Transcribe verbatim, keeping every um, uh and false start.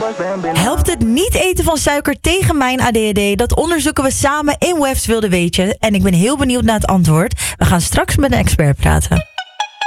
Helpt het niet eten van suiker tegen mijn A D H D? Dat onderzoeken we samen in Wef's Wilde Weetje. En ik ben heel benieuwd naar het antwoord. We gaan straks met een expert praten.